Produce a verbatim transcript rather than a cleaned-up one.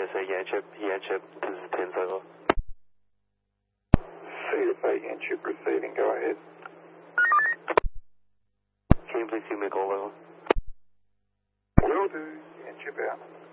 say Yanchip, Yanchip, this is ten Circle. Certify Yanchip receiving, go ahead. Can you please give me a call level? Will do, Yanchip out.